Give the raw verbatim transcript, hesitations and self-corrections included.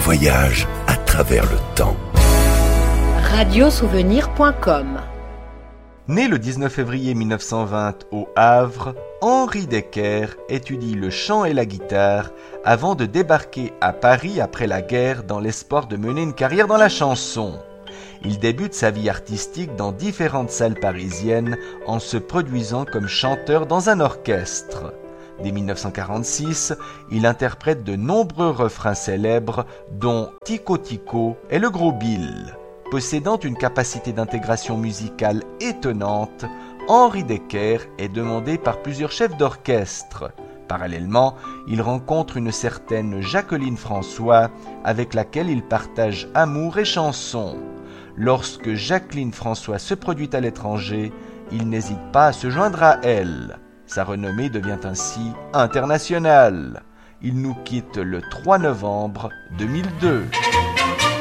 voyage à travers le temps. radiosouvenir point com. Né le dix-neuf février mille neuf cent vingt au Havre, Henri Decker étudie le chant et la guitare avant de débarquer à Paris après la guerre dans l'espoir de mener une carrière dans la chanson. Il débute sa vie artistique dans différentes salles parisiennes en se produisant comme chanteur dans un orchestre. Dès mille neuf cent quarante-six, il interprète de nombreux refrains célèbres dont Tico Tico et Le Gros Bill. Possédant une capacité d'intégration musicale étonnante, Henri Decker est demandé par plusieurs chefs d'orchestre. Parallèlement, il rencontre une certaine Jacqueline François, avec laquelle il partage amour et chansons. Lorsque Jacqueline François se produit à l'étranger, il n'hésite pas à se joindre à elle. Sa renommée devient ainsi internationale. Il nous quitte le trois novembre deux mille deux.